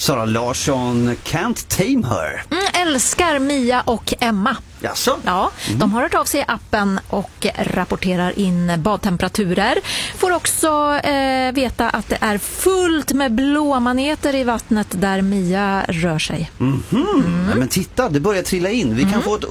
Sara Larsson, Can't Tame Her. Älskar Mia och Emma. Jaså? Ja, de har hört av sig i appen och rapporterar in badtemperaturer. Får också veta att det är fullt med blåmaneter i vattnet där Mia rör sig. Men titta, det börjar trilla in. Vi kan få ett